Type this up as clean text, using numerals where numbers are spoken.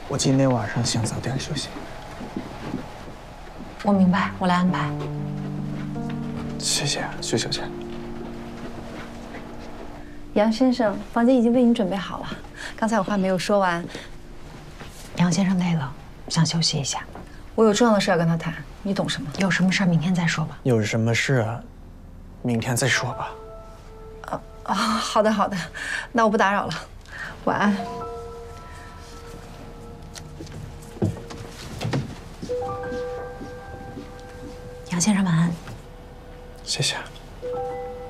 我今天晚上想早点休息。 我明白，我来安排。 谢谢啊，徐小姐。 杨先生，房间已经为您准备好了。刚才有话没有说完。 杨先生累了，想休息一下。 我有重要的事要跟他谈，你懂什么？ 有什么事儿明天再说吧。 有什么事啊？明天再说吧。 好的好的，那我不打扰了，晚安。 杨先生晚安。 谢谢。